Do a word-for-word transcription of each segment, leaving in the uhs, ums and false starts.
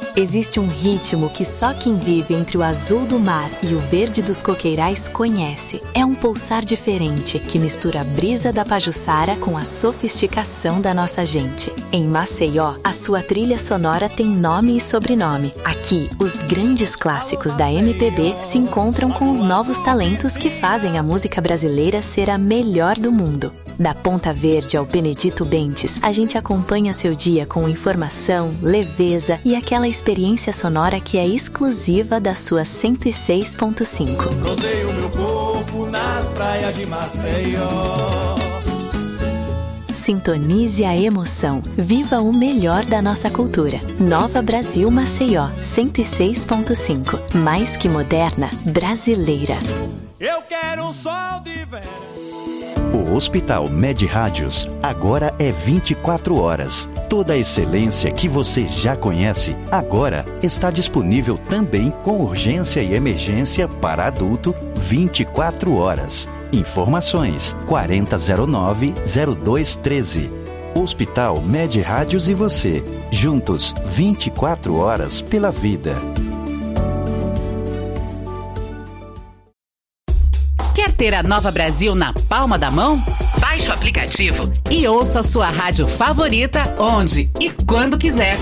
Existe um ritmo que só quem vive entre o azul do mar e o verde dos coqueirais conhece. É um pulsar diferente que mistura a brisa da Pajuçara com a sofisticação da nossa gente. Em Maceió, a sua trilha sonora tem nome e sobrenome. Aqui, os grandes clássicos da M P B se encontram com os novos talentos que fazem a música brasileira ser a melhor do mundo. Da Ponta Verde ao Benedito Bentes, a gente acompanha seu dia com informação, leveza e aquela experiência sonora que é exclusiva da sua cento e seis ponto cinco. Rodeio meu corpo nas praias de Maceió. Sintonize a emoção. Viva o melhor da nossa cultura. Nova Brasil Maceió, cento e seis ponto cinco. Mais que moderna, brasileira. Eu quero um sol de verão. O Hospital Med Rádios agora é vinte e quatro horas. Toda a excelência que você já conhece agora está disponível também com urgência e emergência para adulto vinte e quatro horas. Informações quarenta zero nove zero dois treze. Hospital Med Rádios e você, juntos vinte e quatro horas pela vida. Quer ter a Nova Brasil na palma da mão? Baixe o aplicativo e ouça a sua rádio favorita onde e quando quiser.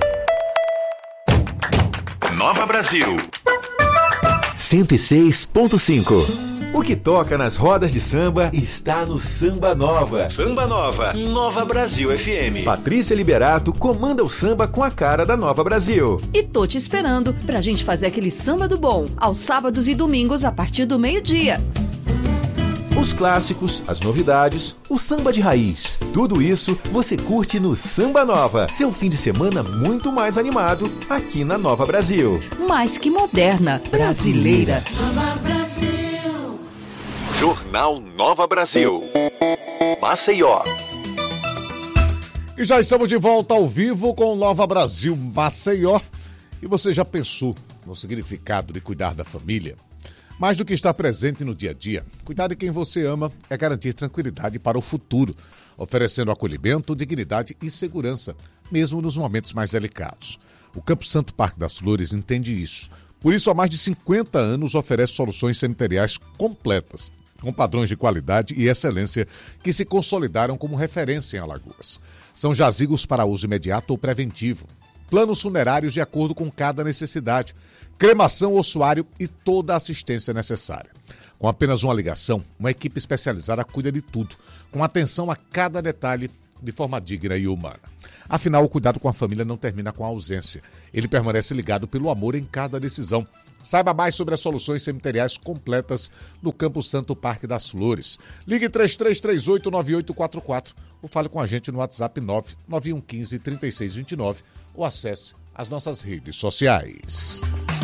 Nova Brasil cento e seis ponto cinco. O que toca nas rodas de samba está no Samba Nova. Samba Nova, Nova Brasil F M. Patrícia Liberato comanda o samba com a cara da Nova Brasil. E tô te esperando pra gente fazer aquele samba do bom, aos sábados e domingos a partir do meio-dia. Os clássicos, as novidades, o samba de raiz. Tudo isso você curte no Samba Nova. Seu fim de semana muito mais animado aqui na Nova Brasil. Mais que moderna, brasileira. Nova Brasil. Jornal Nova Brasil. Maceió. E já estamos de volta ao vivo com Nova Brasil Maceió. E você já pensou no significado de cuidar da família? Mais do que estar presente no dia a dia, cuidar de quem você ama é garantir tranquilidade para o futuro, oferecendo acolhimento, dignidade e segurança, mesmo nos momentos mais delicados. O Campo Santo Parque das Flores entende isso. Por isso, há mais de cinquenta anos, oferece soluções sanitárias completas, com padrões de qualidade e excelência que se consolidaram como referência em Alagoas. São jazigos para uso imediato ou preventivo, planos funerários de acordo com cada necessidade, cremação, ossuário e toda a assistência necessária. Com apenas uma ligação, uma equipe especializada cuida de tudo, com atenção a cada detalhe de forma digna e humana. Afinal, o cuidado com a família não termina com a ausência. Ele permanece ligado pelo amor em cada decisão. Saiba mais sobre as soluções cemiteriais completas no Campo Santo Parque das Flores. Ligue três três três oito nove oito quatro quatro ou fale com a gente no WhatsApp nove nove um um cinco, três seis dois nove ou acesse as nossas redes sociais.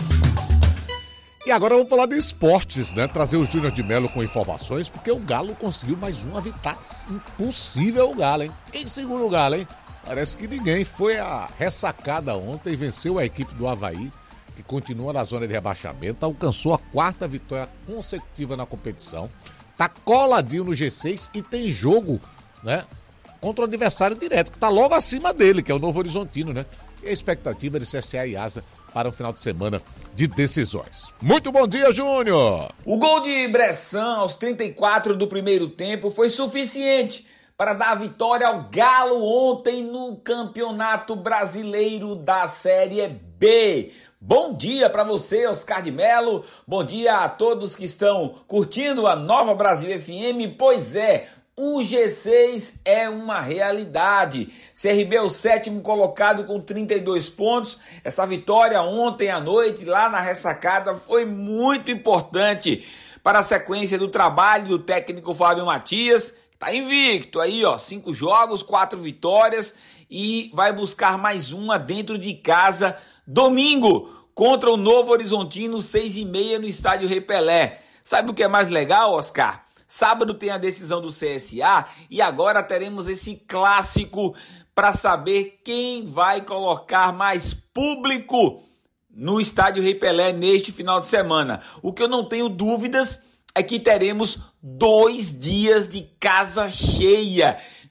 E agora vamos falar de esportes, né? Trazer o Júnior de Melo com informações, porque o Galo conseguiu mais uma vitória. Impossível o Galo, hein? Quem segura o Galo, hein? Parece que ninguém. Foi a ressacada ontem e venceu a equipe do Avaí, que continua na zona de rebaixamento, alcançou a quarta vitória consecutiva na competição, tá coladinho no G seis e tem jogo, né? Contra o adversário direto, que tá logo acima dele, que é o Novo Horizontino, né? E a expectativa de C S A e Asa para um final de semana de decisões. Muito bom dia, Júnior! O gol de Bressan aos trinta e quatro do primeiro tempo foi suficiente para dar a vitória ao Galo ontem no Campeonato Brasileiro da Série B. Bom dia para você, Oscar de Melo. Bom dia a todos que estão curtindo a Nova Brasil F M. Pois é, o G seis é uma realidade. C R B é o sétimo colocado com trinta e dois pontos. Essa vitória ontem à noite lá na ressacada foi muito importante para a sequência do trabalho do técnico Fábio Matias. Está invicto aí, ó, cinco jogos, quatro vitórias e vai buscar mais uma dentro de casa domingo contra o Novo Horizontino, seis e meia no estádio Rei Pelé. Sabe o que é mais legal, Oscar? Sábado tem a decisão do C S A e agora teremos esse clássico para saber quem vai colocar mais público no estádio Rei Pelé neste final de semana. O que eu não tenho dúvidas é que teremos dois dias de casa cheia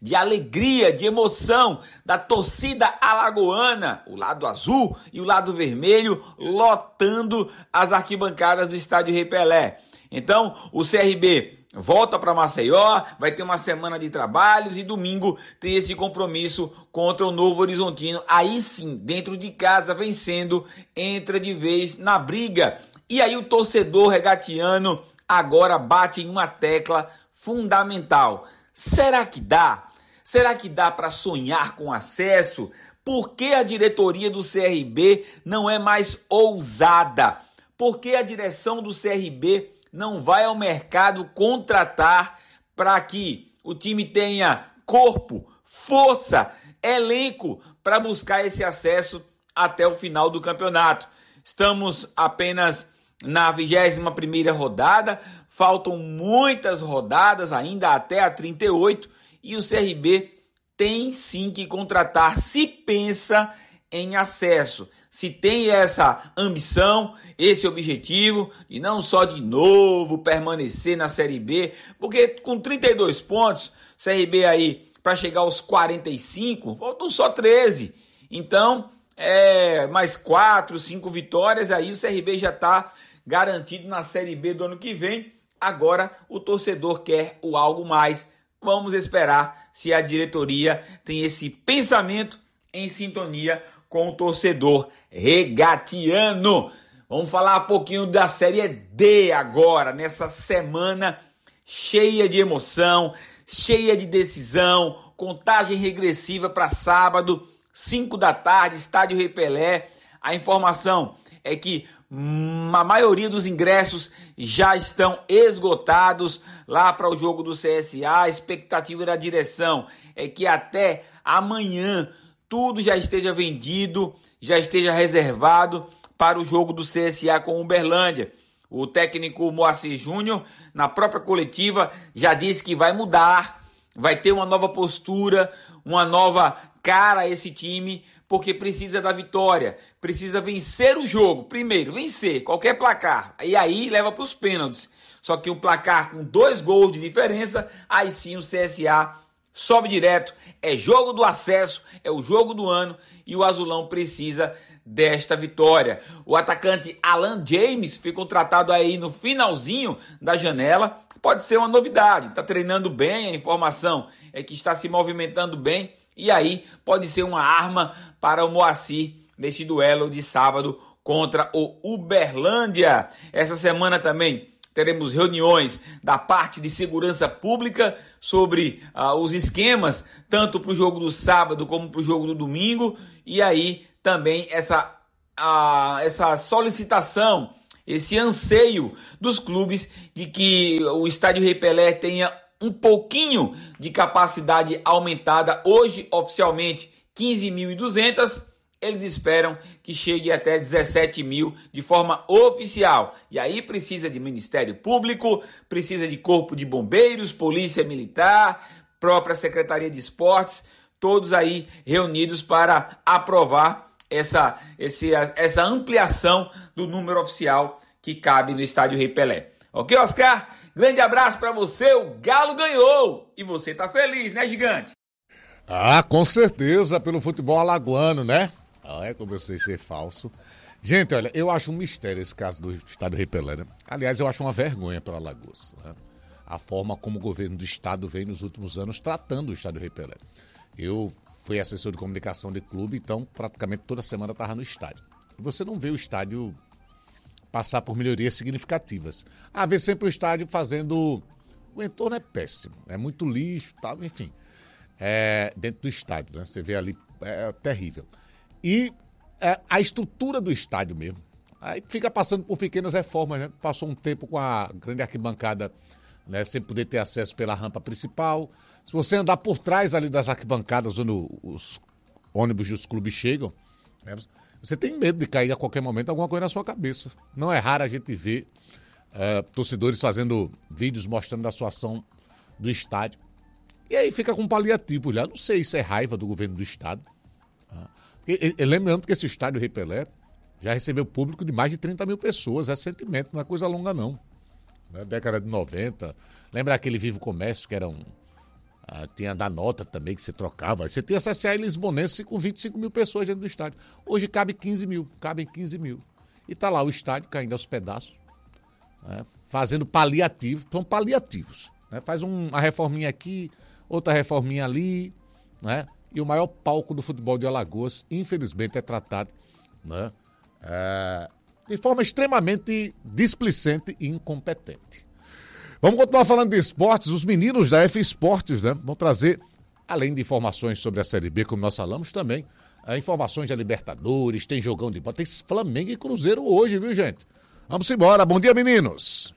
de alegria, de emoção da torcida alagoana, o lado azul e o lado vermelho, lotando as arquibancadas do estádio Rei Pelé. Então, o C R B volta para Maceió, vai ter uma semana de trabalhos e domingo tem esse compromisso contra o Novo Horizontino. Aí sim, dentro de casa, vencendo, entra de vez na briga. E aí o torcedor regatiano agora bate em uma tecla fundamental. Será que dá? Será que dá para sonhar com acesso? Por que a diretoria do C R B não é mais ousada? Por que a direção do C R B não vai ao mercado contratar para que o time tenha corpo, força, elenco para buscar esse acesso até o final do campeonato? Estamos apenas na vigésima primeira rodada, faltam muitas rodadas ainda até a trinta e oito e o C R B tem sim que contratar, se pensa em acesso. Se tem essa ambição, esse objetivo, e não só de novo permanecer na Série B, porque com trinta e dois pontos, C R B aí para chegar aos quarenta e cinco, faltam só treze. Então, é, mais quatro, cinco vitórias, aí o C R B já está garantido na Série B do ano que vem. Agora o torcedor quer o algo mais. Vamos esperar se a diretoria tem esse pensamento em sintonia com o torcedor regatiano. Vamos falar um pouquinho da Série D agora, nessa semana cheia de emoção, cheia de decisão, contagem regressiva para sábado, cinco da tarde, estádio Rei Pelé. A informação é que a maioria dos ingressos já estão esgotados lá para o jogo do C S A. A expectativa da direção é que até amanhã tudo já esteja vendido, já esteja reservado para o jogo do C S A com o Uberlândia. O técnico Moacir Júnior, na própria coletiva, já disse que vai mudar, vai ter uma nova postura, uma nova cara a esse time, porque precisa da vitória, precisa vencer o jogo. Primeiro, vencer qualquer placar, e aí leva para os pênaltis. Só que um placar com dois gols de diferença, aí sim o C S A sobe direto. É jogo do acesso, é o jogo do ano e o azulão precisa desta vitória. O atacante Alan James foi contratado aí no finalzinho da janela. Pode ser uma novidade, está treinando bem, a informação é que está se movimentando bem. E aí pode ser uma arma para o Moacir neste duelo de sábado contra o Uberlândia. Essa semana também teremos reuniões da parte de segurança pública sobre uh, os esquemas, tanto para o jogo do sábado como para o jogo do domingo. E aí também essa, uh, essa solicitação, esse anseio dos clubes de que o estádio Rei Pelé tenha um pouquinho de capacidade aumentada. Hoje, oficialmente, quinze mil e duzentas. Eles esperam que chegue até dezessete mil de forma oficial. E aí precisa de Ministério Público, precisa de Corpo de Bombeiros, Polícia Militar, própria Secretaria de Esportes, todos aí reunidos para aprovar essa, esse, essa ampliação do número oficial que cabe no estádio Rei Pelé. Ok, Oscar? Grande abraço para você, o Galo ganhou! E você tá feliz, né, gigante? Ah, com certeza, pelo futebol alagoano, né? Ah, é, comecei a ser falso. Gente, olha, eu acho um mistério esse caso do estádio Rei Pelé, né? Aliás, eu acho uma vergonha para Alagoas, né? A forma como o governo do estado vem nos últimos anos tratando o estádio Rei Pelé. Eu fui assessor de comunicação de clube, então praticamente toda semana estava no estádio. E você não vê o estádio passar por melhorias significativas. Ah, vê sempre o estádio fazendo... O entorno é péssimo, é muito lixo, tal, enfim. É, dentro do estádio, né? Você vê ali, é terrível. E é, a estrutura do estádio mesmo. Aí fica passando por pequenas reformas, né? Passou um tempo com a grande arquibancada, né, sem poder ter acesso pela rampa principal. Se você andar por trás ali das arquibancadas, onde os ônibus dos clubes chegam, né, você tem medo de cair a qualquer momento alguma coisa na sua cabeça. Não é raro a gente ver uh, torcedores fazendo vídeos mostrando a situação do estádio. E aí fica com paliativo já. Não sei se é raiva do governo do estado. Uh, lembrando que esse estádio Rei Pelé já recebeu público de mais de trinta mil pessoas recentemente, não é coisa longa não. Né? Década de noventa. Lembra aquele Vivo Comércio, que era um, Ah, tinha da nota também que você trocava. Você tinha C S A e Lisbonense com vinte e cinco mil pessoas dentro do estádio. Hoje cabe quinze mil, cabem quinze mil. E tá lá o estádio caindo aos pedaços, né, fazendo paliativo, são paliativos. Né, faz um, uma reforminha aqui, outra reforminha ali, né, e o maior palco do futebol de Alagoas, infelizmente, é tratado, né, é, de forma extremamente displicente e incompetente. Vamos continuar falando de esportes. Os meninos da F Esportes, né, vão trazer, além de informações sobre a Série B, como nós falamos, também é, informações da Libertadores, tem jogão de bola, tem Flamengo e Cruzeiro hoje, viu, gente? Vamos embora. Bom dia, meninos.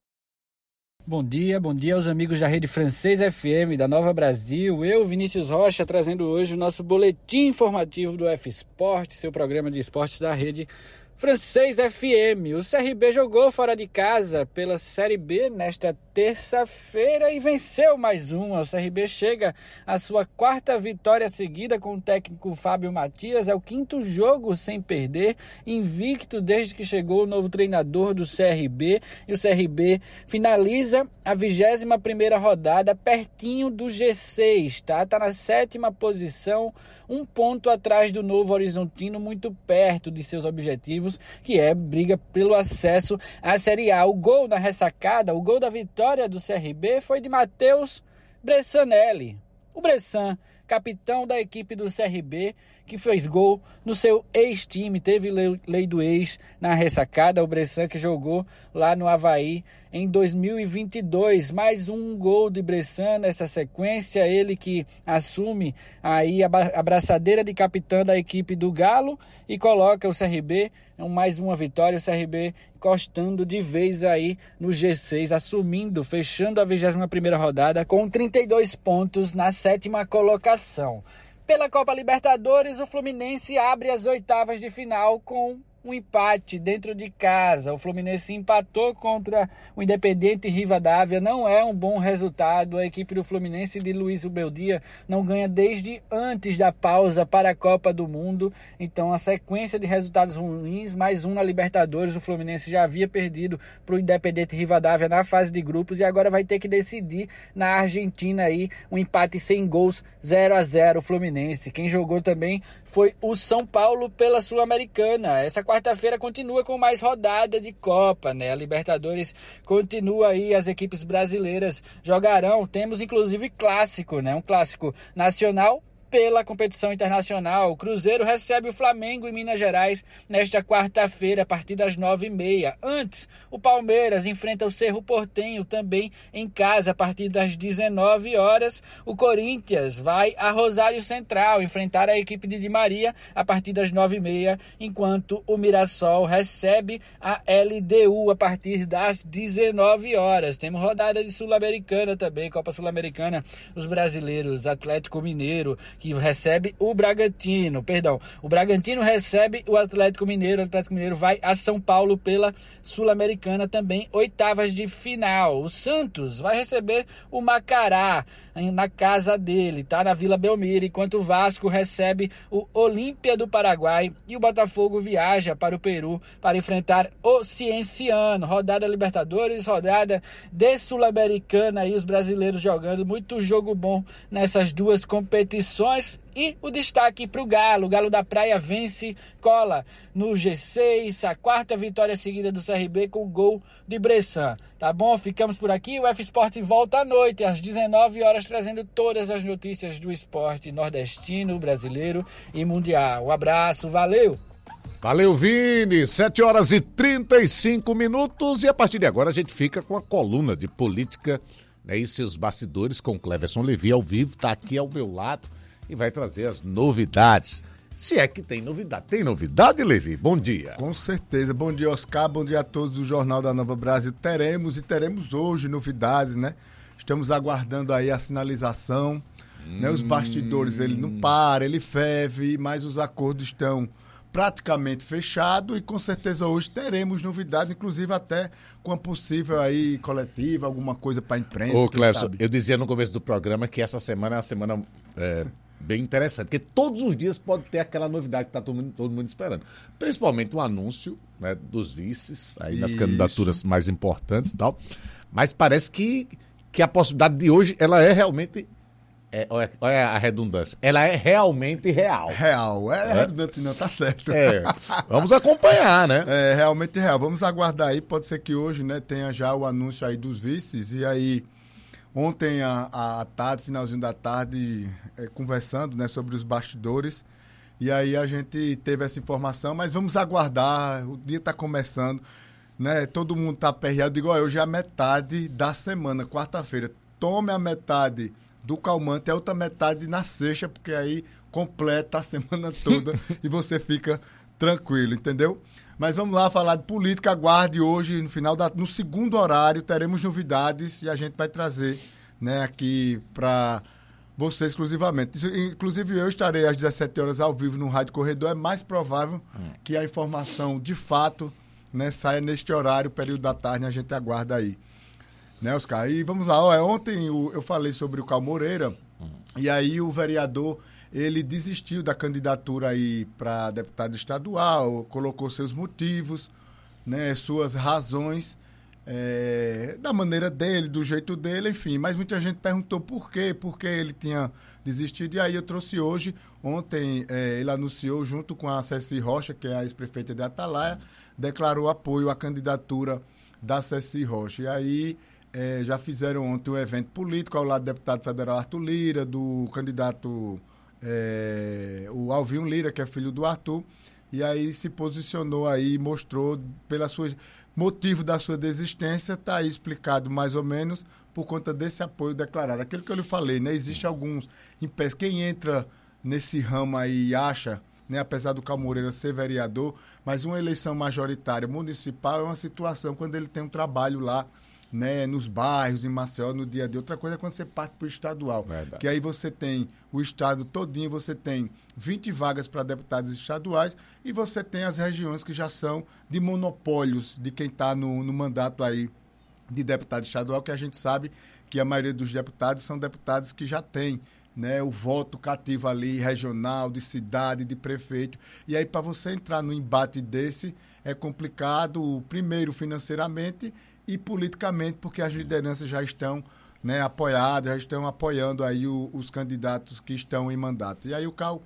Bom dia, bom dia aos amigos da Rede Francês F M da Nova Brasil. Eu, Vinícius Rocha, trazendo hoje o nosso boletim informativo do F Esporte, seu programa de esportes da Rede Francês F M. O C R B jogou fora de casa pela Série B nesta terça-feira e venceu mais uma. O C R B chega à sua quarta vitória seguida com o técnico Fábio Matias. É o quinto jogo sem perder, invicto desde que chegou o novo treinador do C R B. E o C R B finaliza a vigésima primeira rodada pertinho do G seis, tá? Tá na sétima posição, um ponto atrás do Novo Horizontino, muito perto de seus objetivos, que é briga pelo acesso à Série A. O gol da ressacada, o gol da vitória do C R B foi de Matheus Bressanelli. O Bressan, capitão da equipe do C R B, que fez gol no seu ex-time, teve lei do ex na ressacada. O Bressan que jogou lá no Avaí em dois mil e vinte e dois, mais um gol de Bressan nessa sequência, ele que assume aí a braçadeira de capitão da equipe do Galo e coloca o C R B em mais uma vitória, o C R B encostando de vez aí no G seis, assumindo, fechando a vigésima primeira rodada com trinta e dois pontos na sétima colocação. Pela Copa Libertadores, o Fluminense abre as oitavas de final com um empate dentro de casa. O Fluminense empatou contra o Independiente Rivadavia. Não é um bom resultado. A equipe do Fluminense de Luiz Ubeldia não ganha desde antes da pausa para a Copa do Mundo. Então, a sequência de resultados ruins, mais um na Libertadores. O Fluminense já havia perdido para o Independiente Rivadavia na fase de grupos e agora vai ter que decidir na Argentina aí um empate sem gols, zero a zero o Fluminense. Quem jogou também foi o São Paulo pela Sul-Americana. Essa quarta-feira continua com mais rodada de Copa, né? A Libertadores continua aí, as equipes brasileiras jogarão. Temos inclusive clássico, né? Um clássico nacional pela competição internacional. O Cruzeiro recebe o Flamengo em Minas Gerais nesta quarta-feira, a partir das nove e meia. Antes, o Palmeiras enfrenta o Cerro Porteño também em casa, a partir das dezenove horas. O Corinthians vai a Rosário Central enfrentar a equipe de Di Maria a partir das nove e meia, enquanto o Mirassol recebe a L D U a partir das dezenove horas. Temos rodada de Sul-Americana também, Copa Sul-Americana, os brasileiros, Atlético Mineiro, que recebe o Bragantino, perdão, o Bragantino recebe o Atlético Mineiro, o Atlético Mineiro vai a São Paulo pela Sul-Americana também, oitavas de final. O Santos vai receber o Macará na casa dele, tá? Na Vila Belmiro, enquanto o Vasco recebe o Olímpia do Paraguai e o Botafogo viaja para o Peru para enfrentar o Cienciano. Rodada Libertadores, rodada de Sul-Americana e os brasileiros jogando, muito jogo bom nessas duas competições. E o destaque para o Galo. O Galo da Praia vence, cola no G seis, a quarta vitória seguida do C R B com o gol de Bressan. Tá bom? Ficamos por aqui. O F Sport volta à noite, às dezenove horas, trazendo todas as notícias do esporte nordestino, brasileiro e mundial. Um abraço, valeu! Valeu, Vini! sete horas e trinta e cinco minutos e a partir de agora a gente fica com a coluna de política, né, e seus bastidores com o Cleverson Levi ao vivo, tá aqui ao meu lado e vai trazer as novidades. Se é que tem novidade. Tem novidade, Levi? Bom dia. Com certeza. Bom dia, Oscar. Bom dia a todos do Jornal da Nova Brasil. Teremos e teremos hoje novidades, né? Estamos aguardando aí a sinalização, hum... né? Os bastidores, ele não para, ele ferve, mas os acordos estão praticamente fechados e com certeza hoje teremos novidades, inclusive até com a possível aí coletiva, alguma coisa para a imprensa. Ô, Cleverson, eu dizia no começo do programa que essa semana é uma semana é, bem interessante, porque todos os dias pode ter aquela novidade que está todo mundo, todo mundo esperando. Principalmente o anúncio, né, dos vices, aí nas candidaturas mais importantes e tal. Mas parece que, que a possibilidade de hoje ela é realmente É, olha, olha a redundância. Ela é realmente real. Real. É, é? redundante não, tá certo. É. Vamos acompanhar, né? É realmente real. Vamos aguardar aí. Pode ser que hoje, né, tenha já o anúncio aí dos vices. E aí, ontem à, à tarde, finalzinho da tarde, é, conversando, né, sobre os bastidores. E aí a gente teve essa informação, mas vamos aguardar. O dia está começando, né? Todo mundo está aperreado. Eu digo, ó, hoje é a metade da semana, quarta-feira. Tome a metade do calmante, a outra metade na sexta, porque aí completa a semana toda e você fica tranquilo, entendeu? Mas vamos lá falar de política. Aguarde hoje, no final da, no segundo horário, teremos novidades e a gente vai trazer, né, aqui para você exclusivamente. Inclusive eu estarei às dezessete horas ao vivo no Rádio Corredor. É mais provável hum. que a informação de fato, né, saia neste horário, período da tarde, a gente aguarda aí. Né, Oscar? E vamos lá, ó, ontem eu, eu falei sobre o Cal Moreira, hum. e aí o vereador, ele desistiu da candidatura aí para deputado estadual, colocou seus motivos, né, suas razões, é, da maneira dele, do jeito dele, enfim. Mas muita gente perguntou por quê, por que ele tinha desistido. E aí eu trouxe hoje, ontem é, ele anunciou junto com a Ceci Rocha, que é a ex-prefeita de Atalaia, declarou apoio à candidatura da Ceci Rocha. E aí é, já fizeram ontem um evento político ao lado do deputado federal Arthur Lira, do candidato é, o Alvinho Lira, que é filho do Arthur. E aí se posicionou aí, mostrou pela sua motivo da sua desistência, está aí explicado mais ou menos por conta desse apoio declarado. Aquilo que eu lhe falei, né? Existe alguns impés. Quem entra nesse ramo aí e acha, né, apesar do Cal Moreira ser vereador, mas uma eleição majoritária municipal é uma situação quando ele tem um trabalho lá, né, nos bairros, em Maceió, no dia a dia. Outra coisa é quando você parte para o estadual. Verdade. Que aí você tem o estado todinho, você tem vinte vagas para deputados estaduais e você tem as regiões que já são de monopólios de quem está no, no mandato aí de deputado estadual, que a gente sabe que a maioria dos deputados são deputados que já têm, né, o voto cativo ali, regional, de cidade, de prefeito. E aí, para você entrar no embate desse, é complicado, primeiro financeiramente e politicamente, porque as lideranças já estão, né, apoiadas, já estão apoiando aí o, os candidatos que estão em mandato. E aí o Cal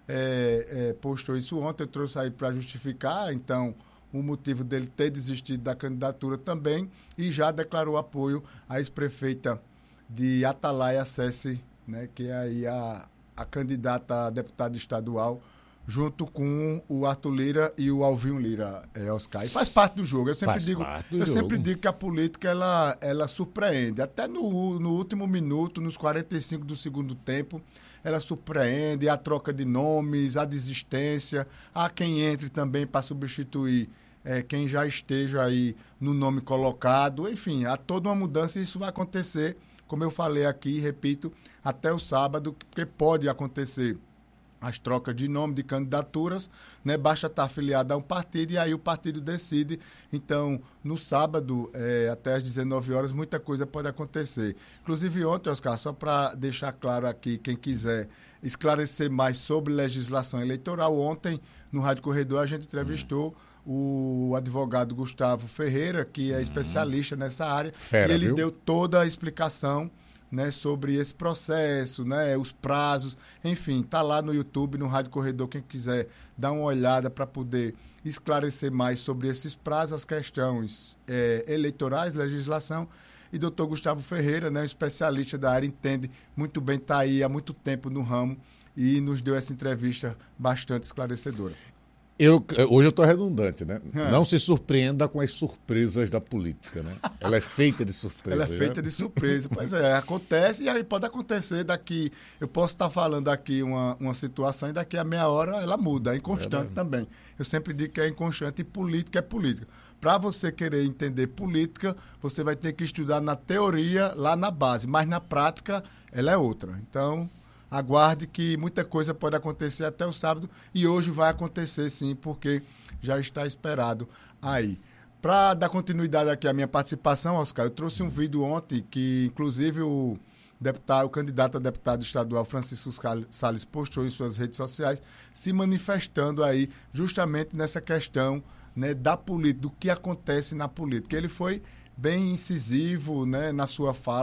é, é, postou isso ontem, eu trouxe aí para justificar, então, o motivo dele ter desistido da candidatura também, e já declarou apoio à ex-prefeita de Atalaia, Ceci, né, que é aí a, a candidata a deputada estadual, junto com o Arthur Lira e o Alvinho Lira, é, Oscar. E faz parte do jogo. Eu sempre, faz digo, parte do eu jogo. sempre digo que a política, ela, ela surpreende. Até no, no último minuto, nos quarenta e cinco do segundo tempo, ela surpreende. A troca de nomes, a desistência. Há quem entre também para substituir é, quem já esteja aí no nome colocado. Enfim, há toda uma mudança e isso vai acontecer, como eu falei aqui, repito, até o sábado, porque pode acontecer as trocas de nome, de candidaturas, né? Basta estar afiliado a um partido e aí o partido decide. Então, no sábado, é, até às dezenove horas, muita coisa pode acontecer. Inclusive ontem, Oscar, só para deixar claro aqui, quem quiser esclarecer mais sobre legislação eleitoral, ontem, no Rádio Corredor, a gente entrevistou hum. o advogado Gustavo Ferreira, que é hum. especialista nessa área, Fera, e ele viu? deu toda a explicação, né, sobre esse processo, né, os prazos, enfim, tá lá no YouTube, no Rádio Corredor, quem quiser dar uma olhada para poder esclarecer mais sobre esses prazos, as questões é, eleitorais, legislação. E doutor Gustavo Ferreira, né, especialista da área, entende muito bem, está aí há muito tempo no ramo e nos deu essa entrevista bastante esclarecedora. Eu, hoje eu estou redundante, né? É. Não se surpreenda com as surpresas da política, né? Ela é feita de surpresa. Ela é feita né? de surpresa. Pois é, acontece e aí pode acontecer daqui... Eu posso estar falando aqui uma, uma situação e daqui a meia hora ela muda, é inconstante é também. Eu sempre digo que é inconstante e política é política. Para você querer entender política, você vai ter que estudar na teoria, lá na base, mas na prática ela é outra. Então... aguarde que muita coisa pode acontecer até o sábado e hoje vai acontecer sim, porque já está esperado aí. Para dar continuidade aqui à minha participação, Oscar, eu trouxe um vídeo ontem que, inclusive, o, deputado, o candidato a deputado estadual Francisco Salles postou em suas redes sociais, se manifestando aí justamente nessa questão, né, da política, do que acontece na política. Ele foi bem incisivo, né, na sua fala,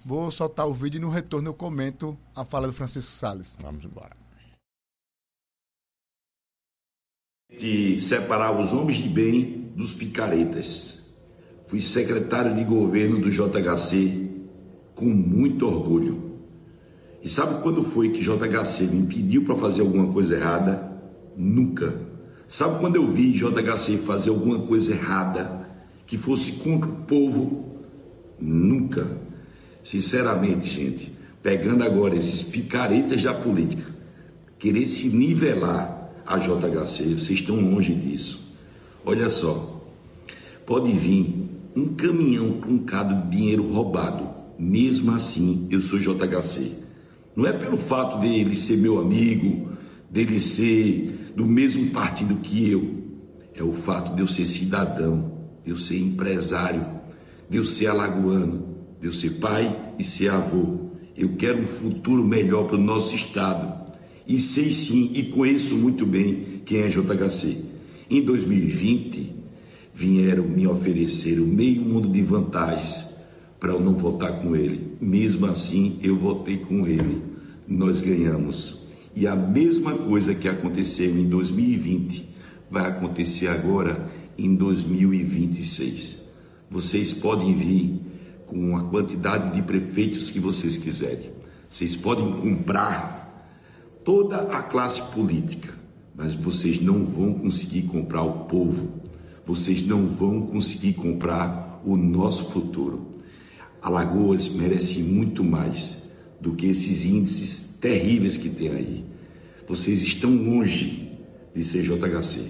Vou soltar o vídeo e no retorno eu comento a fala do Francisco Salles. Vamos embora. De separar os homens de bem dos picaretas. Fui secretário de governo do J H C com muito orgulho. E sabe quando foi que J H C me pediu para fazer alguma coisa errada? Nunca. Sabe quando eu vi J H C fazer alguma coisa errada que fosse contra o povo? Nunca. Sinceramente, gente, pegando agora esses picaretas da política, querer se nivelar a J H C, vocês estão longe disso. Olha só, pode vir um caminhão com um bocado de dinheiro roubado, mesmo assim eu sou J H C. Não é pelo fato dele ser meu amigo, dele ser do mesmo partido que eu, é o fato de eu ser cidadão, de eu ser empresário, de eu ser alagoano, de eu ser pai e ser avô. Eu quero um futuro melhor para o nosso estado. E sei sim, e conheço muito bem quem é J H C. Em dois mil e vinte, vieram me oferecer o meio mundo de vantagens para eu não votar com ele. Mesmo assim, eu votei com ele. Nós ganhamos. E a mesma coisa que aconteceu em dois mil e vinte vai acontecer agora em dois mil e vinte e seis. Vocês podem vir com a quantidade de prefeitos que vocês quiserem. Vocês podem comprar toda a classe política, mas vocês não vão conseguir comprar o povo. Vocês não vão conseguir comprar o nosso futuro. Alagoas merece muito mais do que esses índices terríveis que tem aí. Vocês estão longe de ser J H C.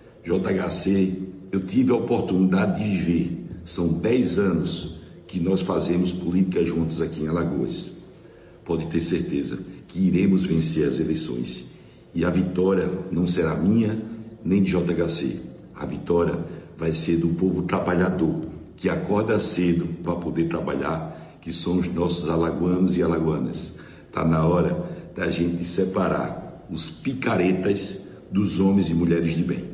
J H C, eu tive a oportunidade de viver. São dez anos que nós fazemos política juntos aqui em Alagoas. Pode ter certeza que iremos vencer as eleições. E a vitória não será minha, nem de J H C. A vitória vai ser do povo trabalhador, que acorda cedo para poder trabalhar, que são os nossos alagoanos e alagoanas. Está na hora da gente separar os picaretas dos homens e mulheres de bem.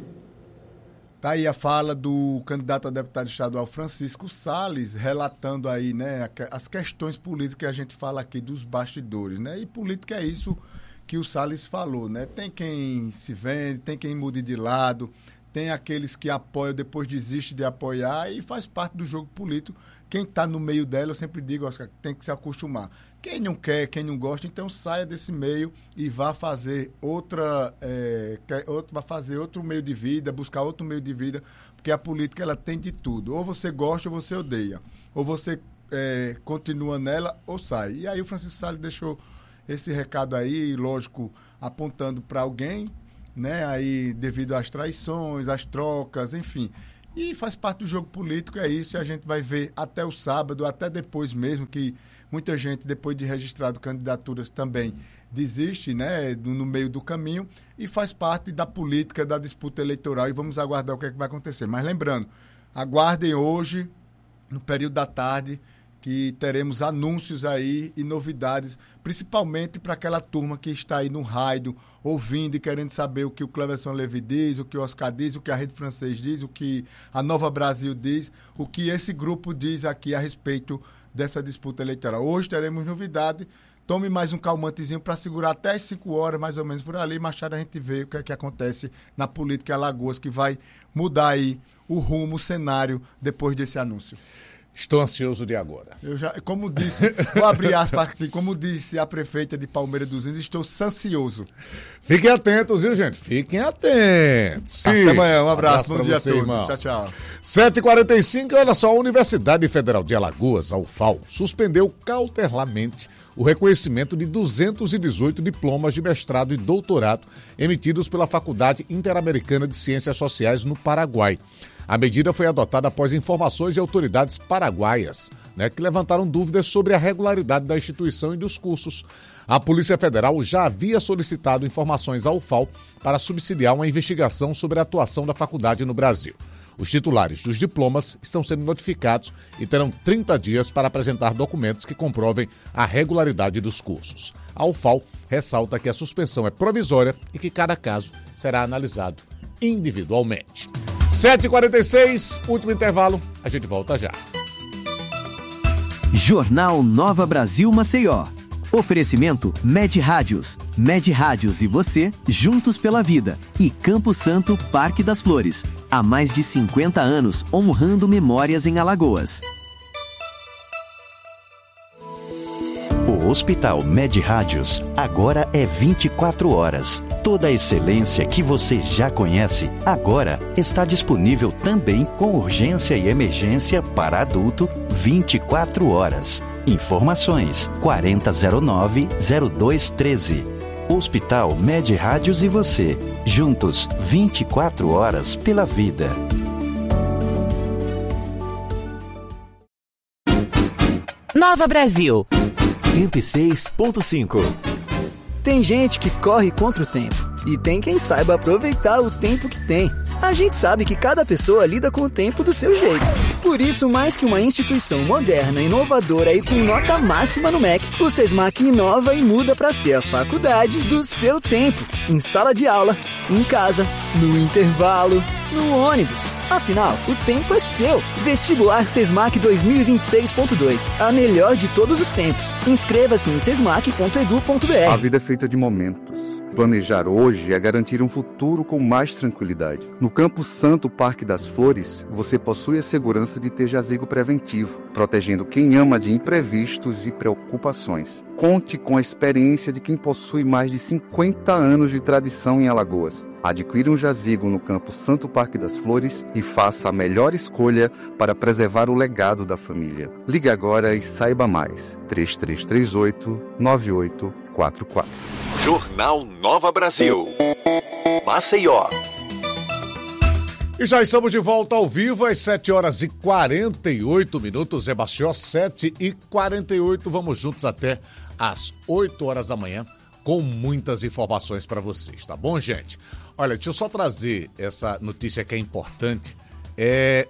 Tá aí a fala do candidato a deputado estadual Francisco Salles, relatando aí, né, as questões políticas que a gente fala aqui dos bastidores, né? E política é isso que o Salles falou, né? Tem quem se vende, tem quem mude de lado, tem aqueles que apoiam, depois desiste de apoiar e faz parte do jogo político. Quem está no meio dela, eu sempre digo, Oscar, tem que se acostumar. Quem não quer, quem não gosta, então saia desse meio e vá fazer outra, é, outro, vá fazer outro meio de vida, buscar outro meio de vida, porque a política ela tem de tudo. Ou você gosta ou você odeia. Ou você é, continua nela ou sai. E aí o Francisco Salles deixou esse recado aí, lógico, apontando para alguém, né, aí devido às traições, às trocas, enfim. E faz parte do jogo político, é isso, e a gente vai ver até o sábado, até depois mesmo, que muita gente, depois de registrado candidaturas, também desiste, né, no meio do caminho, e faz parte da política, da disputa eleitoral, e vamos aguardar o que é que vai acontecer. Mas lembrando, aguardem hoje, no período da tarde, que teremos anúncios aí e novidades, principalmente para aquela turma que está aí no rádio, ouvindo e querendo saber o que o Cleverson Levi diz, o que o Oscar diz, o que a Rede Francês diz, o que a Nova Brasil diz, o que esse grupo diz aqui a respeito dessa disputa eleitoral. Hoje teremos novidade. Tome mais um calmantezinho para segurar até as cinco horas, mais ou menos por ali. Mais tarde a gente vê o que é que acontece na política Alagoas, que vai mudar aí o rumo, o cenário, depois desse anúncio. Estou ansioso de agora. Eu já, como disse, vou abrir aspas aqui, como disse a prefeita de Palmeira dos Índios, estou ansioso. Fiquem atentos, viu, gente? Fiquem atentos. Sim. Até amanhã, um abraço, um bom dia você, a todos. Irmão. Tchau, tchau. sete e quarenta e cinco, olha só, a Universidade Federal de Alagoas, a U F A L, suspendeu cautelarmente o reconhecimento de duzentos e dezoito diplomas de mestrado e doutorado emitidos pela Faculdade Interamericana de Ciências Sociais no Paraguai. A medida foi adotada após informações de autoridades paraguaias, né, que levantaram dúvidas sobre a regularidade da instituição e dos cursos. A Polícia Federal já havia solicitado informações ao U F A L para subsidiar uma investigação sobre a atuação da faculdade no Brasil. Os titulares dos diplomas estão sendo notificados e terão trinta dias para apresentar documentos que comprovem a regularidade dos cursos. A U F A L ressalta que a suspensão é provisória e que cada caso será analisado individualmente. sete e quarenta e seis, último intervalo, a gente volta já. Jornal Nova Brasil Maceió. Oferecimento Med Rádios. Med Rádios e você, juntos pela vida. E Campo Santo, Parque das Flores. Há mais de cinquenta anos, honrando memórias em Alagoas. O Hospital Med Rádios agora é vinte e quatro horas. Toda a excelência que você já conhece, agora está disponível também com urgência e emergência para adulto vinte e quatro horas. Informações quarenta zero nove zero dois treze. Hospital Med Rádios e você, juntos vinte e quatro horas pela vida. Nova Brasil cento e seis ponto cinco. Tem gente que corre contra o tempo e tem quem saiba aproveitar o tempo que tem. A gente sabe que cada pessoa lida com o tempo do seu jeito. Por isso, mais que uma instituição moderna, inovadora e com nota máxima no M E C, o SESMAC inova e muda para ser a faculdade do seu tempo. Em sala de aula, em casa, no intervalo, no ônibus. Afinal, o tempo é seu. Vestibular SESMAC dois mil e vinte e seis ponto dois. A melhor de todos os tempos. Inscreva-se em sesmac ponto edu ponto br. A vida é feita de momentos. Planejar hoje é garantir um futuro com mais tranquilidade. No Campo Santo, Parque das Flores, você possui a segurança de ter jazigo preventivo, protegendo quem ama de imprevistos e preocupações. Conte com a experiência de quem possui mais de cinquenta anos de tradição em Alagoas. Adquira um jazigo no Campo Santo, Parque das Flores e faça a melhor escolha para preservar o legado da família. Ligue agora e saiba mais. três três três oito, nove oito quatro quatro. Jornal Nova Brasil. Maceió. E já estamos de volta ao vivo às sete horas e quarenta e oito minutos. É Maceió, sete e quarenta e oito. Vamos juntos até às oito horas da manhã com muitas informações para vocês, tá bom, gente? Olha, deixa eu só trazer essa notícia que é importante. É,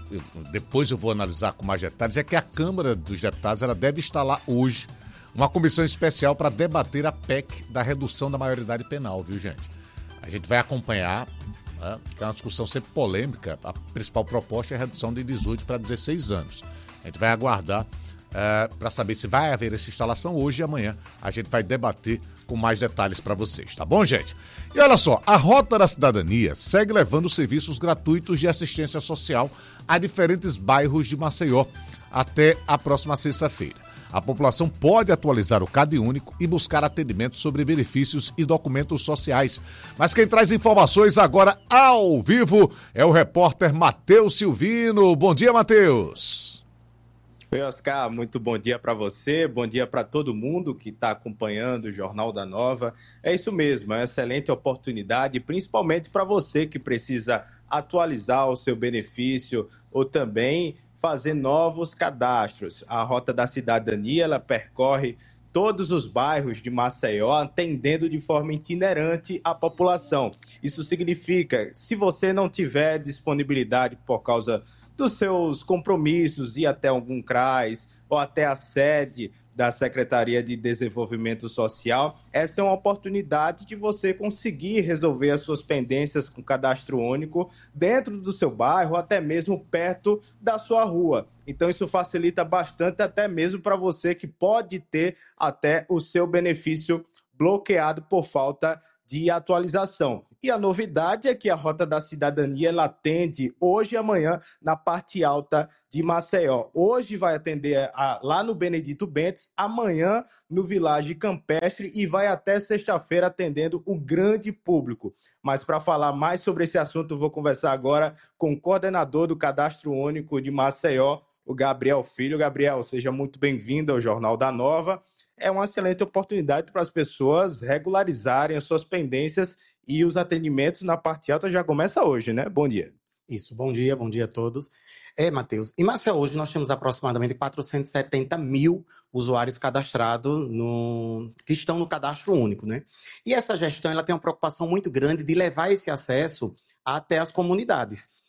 depois eu vou analisar com mais detalhes. É que a Câmara dos Deputados ela deve instalar hoje uma comissão especial para debater a P E C da redução da maioridade penal, viu, gente? A gente vai acompanhar, né, que é uma discussão sempre polêmica. A principal proposta é a redução de dezoito para dezesseis anos. A gente vai aguardar uh, para saber se vai haver essa instalação hoje e amanhã. A gente vai debater com mais detalhes para vocês, tá bom, gente? E olha só, a Rota da Cidadania segue levando serviços gratuitos de assistência social a diferentes bairros de Maceió até a próxima sexta-feira. A população pode atualizar o CAD único e buscar atendimento sobre benefícios e documentos sociais. Mas quem traz informações agora ao vivo é o repórter Matheus Silvino. Bom dia, Matheus. Oi, Oscar. Muito bom dia para você, bom dia para todo mundo que está acompanhando o Jornal da Nova. É isso mesmo, é uma excelente oportunidade, principalmente para você que precisa atualizar o seu benefício ou também fazer novos cadastros. A Rota da Cidadania, ela percorre todos os bairros de Maceió, atendendo de forma itinerante a população. Isso significa, se você não tiver disponibilidade por causa dos seus compromissos, ir até algum C R A S ou até a sede da Secretaria de Desenvolvimento Social, essa é uma oportunidade de você conseguir resolver as suas pendências com cadastro único dentro do seu bairro, até mesmo perto da sua rua. Então isso facilita bastante, até mesmo para você que pode ter até o seu benefício bloqueado por falta de atualização. E a novidade é que a Rota da Cidadania ela atende hoje e amanhã na parte alta de Maceió. Hoje vai atender a, lá no Benedito Bentes, amanhã no Village Campestre e vai até sexta-feira atendendo o grande público. Mas para falar mais sobre esse assunto, eu vou conversar agora com o coordenador do Cadastro Único de Maceió, o Gabriel Filho. Gabriel, seja muito bem-vindo ao Jornal da Nova. É uma excelente oportunidade para as pessoas regularizarem as suas pendências e os atendimentos na parte alta já começa hoje, né? Bom dia. Isso, bom dia, bom dia a todos. É, Matheus, em Maceió hoje nós temos aproximadamente quatrocentos e setenta mil usuários cadastrados no, que estão no Cadastro Único, né? E essa gestão ela tem uma preocupação muito grande de levar esse acesso até as comunidades.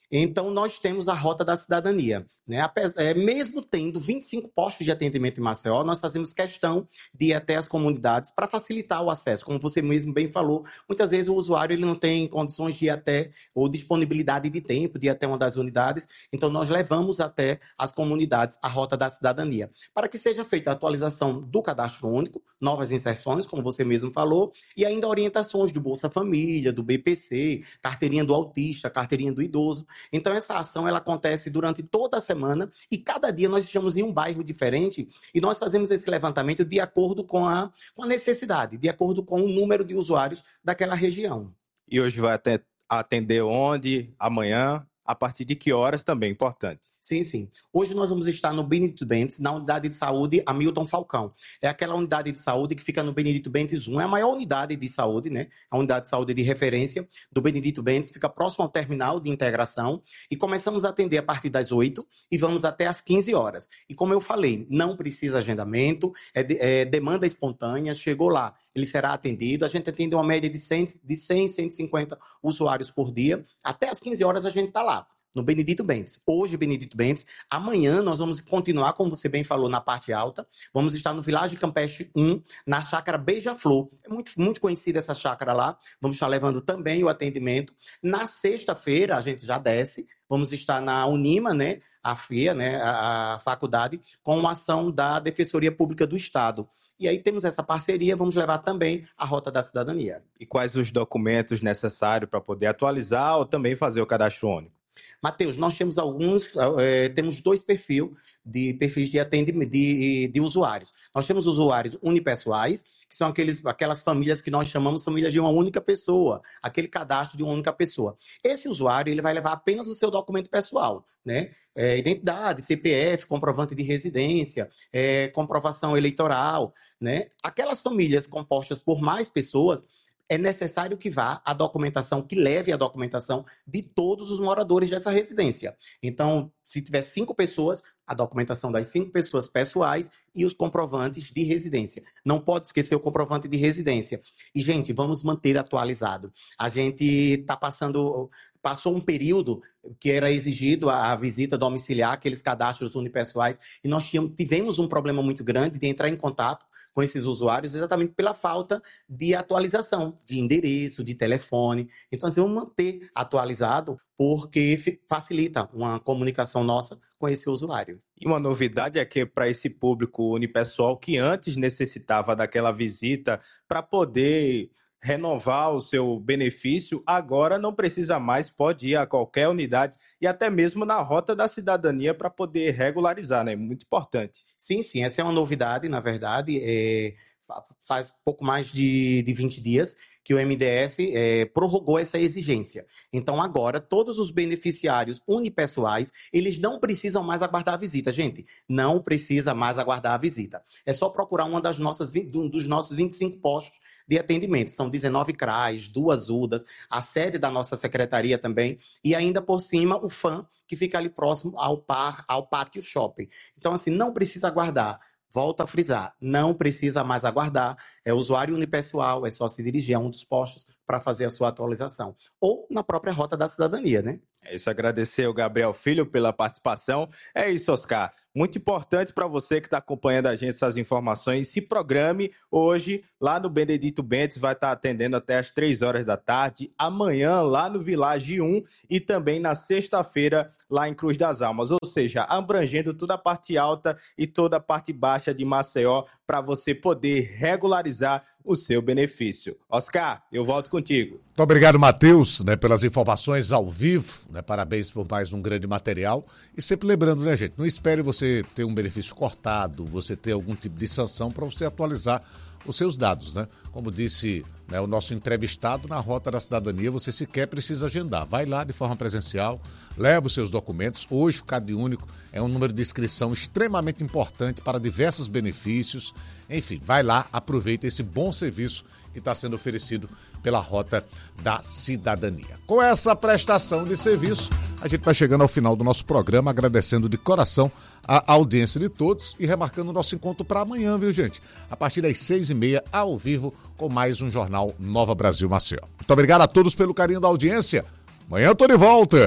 Então, nós temos a Rota da Cidadania, né? Apesar, é, mesmo tendo vinte e cinco postos de atendimento em Maceió, nós fazemos questão de ir até as comunidades para facilitar o acesso. Como você mesmo bem falou, muitas vezes o usuário ele não tem condições de ir até, ou disponibilidade de tempo de ir até uma das unidades, então nós levamos até as comunidades a Rota da Cidadania, para que seja feita a atualização do cadastro único, novas inserções, como você mesmo falou, e ainda orientações do Bolsa Família, do B P C, carteirinha do autista, carteirinha do idoso. Então, essa ação ela acontece durante toda a semana e cada dia nós estamos em um bairro diferente e nós fazemos esse levantamento de acordo com a, com a necessidade, de acordo com o número de usuários daquela região. E hoje vai até atender onde? Amanhã? A partir de que horas também? Importante. Sim, sim. Hoje nós vamos estar no Benedito Bentes, na unidade de saúde Hamilton Falcão. É aquela unidade de saúde que fica no Benedito Bentes um. É a maior unidade de saúde, né? A unidade de saúde de referência do Benedito Bentes. Fica próximo ao terminal de integração. E começamos a atender a partir das oito e vamos até às quinze horas. E como eu falei, não precisa agendamento, é, de, é demanda espontânea. Chegou lá, ele será atendido. A gente atende uma média de cem, de cem, cento e cinquenta usuários por dia. Até às quinze horas a gente está lá. No Benedito Bentes. Hoje, Benedito Bentes. Amanhã nós vamos continuar, como você bem falou, na parte alta. Vamos estar no Vilagem Campestre um, na chácara Beija-Flor. É muito, muito conhecida essa chácara lá. Vamos estar levando também o atendimento. Na sexta-feira, a gente já desce. Vamos estar na Unima, né? A F I A, né? A, a faculdade, com uma ação da Defensoria Pública do Estado. E aí temos essa parceria, vamos levar também a Rota da Cidadania. E quais os documentos necessários para poder atualizar ou também fazer o cadastro único? Matheus, nós temos alguns, é, temos dois perfis de perfis de atendimento de, de usuários. Nós temos usuários unipessoais, que são aqueles, aquelas famílias que nós chamamos famílias de uma única pessoa, aquele cadastro de uma única pessoa. Esse usuário ele vai levar apenas o seu documento pessoal, né? É, identidade, C P F, comprovante de residência, é, comprovação eleitoral, né? Aquelas famílias compostas por mais pessoas, é necessário que vá a documentação, que leve a documentação de todos os moradores dessa residência. Então, se tiver cinco pessoas, a documentação das cinco pessoas pessoais e os comprovantes de residência. Não pode esquecer o comprovante de residência. E, gente, vamos manter atualizado. A gente está passando... Passou um período que era exigido a visita domiciliar, aqueles cadastros unipessoais, e nós tínhamos, tivemos um problema muito grande de entrar em contato com esses usuários exatamente pela falta de atualização, de endereço, de telefone. Então, assim, vamos manter atualizado porque facilita uma comunicação nossa com esse usuário. E uma novidade é que para esse público unipessoal que antes necessitava daquela visita para poder renovar o seu benefício, agora não precisa mais, pode ir a qualquer unidade e até mesmo na Rota da Cidadania para poder regularizar, né? Muito importante. Sim, sim, essa é uma novidade, na verdade, é, faz pouco mais de, de vinte dias que o M D S é, prorrogou essa exigência. Então, agora, todos os beneficiários unipessoais, eles não precisam mais aguardar a visita, gente. Não precisa mais aguardar a visita. É só procurar uma das nossas, um dos nossos vinte e cinco postos de atendimento. São dezenove C R A S, duas U D As, a sede da nossa secretaria também, e ainda por cima o F A M, que fica ali próximo ao, par, ao Pátio Shopping. Então, assim, não precisa aguardar. Volto a frisar, não precisa mais aguardar, é usuário unipessoal, é só se dirigir a um dos postos para fazer a sua atualização. Ou na própria Rota da Cidadania, né? É isso, agradecer ao Gabriel Filho pela participação. É isso, Oscar. Muito importante para você que está acompanhando a gente essas informações. Se programe hoje lá no Benedito Bentes, vai estar atendendo até as três horas da tarde. Amanhã lá no Vilagem um e também na sexta-feira lá em Cruz das Almas. Ou seja, abrangendo toda a parte alta e toda a parte baixa de Maceió para você poder regularizar o seu benefício. Oscar, eu volto contigo. Muito obrigado, Matheus, né, pelas informações ao vivo, né, parabéns por mais um grande material. E sempre lembrando, né, gente, não espere você ter um benefício cortado, você ter algum tipo de sanção para você atualizar os seus dados, né? Como disse, né, o nosso entrevistado, na Rota da Cidadania, você sequer precisa agendar. Vai lá de forma presencial, leva os seus documentos. Hoje o Cade Único é um número de inscrição extremamente importante para diversos benefícios. Enfim, vai lá, aproveita esse bom serviço que está sendo oferecido pela Rota da Cidadania. Com essa prestação de serviço, a gente vai chegando ao final do nosso programa, agradecendo de coração a audiência de todos e remarcando o nosso encontro para amanhã, viu, gente? A partir das seis e meia, ao vivo, com mais um Jornal Nova Brasil Maceió. Muito obrigado a todos pelo carinho da audiência. Amanhã eu tô de volta.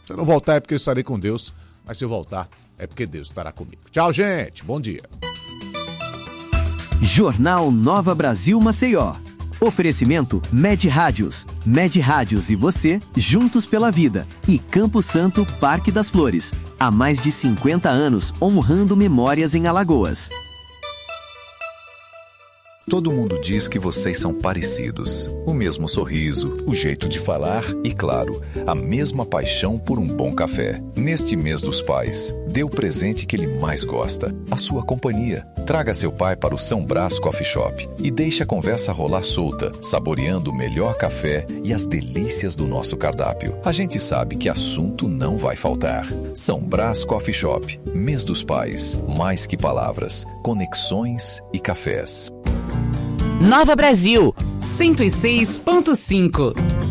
Se eu não voltar é porque eu estarei com Deus, mas se eu voltar é porque Deus estará comigo. Tchau, gente. Bom dia. Jornal Nova Brasil Maceió. Oferecimento Med Rádios. Med Rádios e você, juntos pela vida. E Campo Santo, Parque das Flores. Há mais de cinquenta anos, honrando memórias em Alagoas. Todo mundo diz que vocês são parecidos. O mesmo sorriso, o jeito de falar e, claro, a mesma paixão por um bom café. Neste mês dos pais, dê o presente que ele mais gosta, a sua companhia. Traga seu pai para o São Brás Coffee Shop e deixe a conversa rolar solta, saboreando o melhor café e as delícias do nosso cardápio. A gente sabe que assunto não vai faltar. São Brás Coffee Shop, mês dos pais. Mais que palavras, conexões e cafés. Nova Brasil, cento e seis ponto cinco.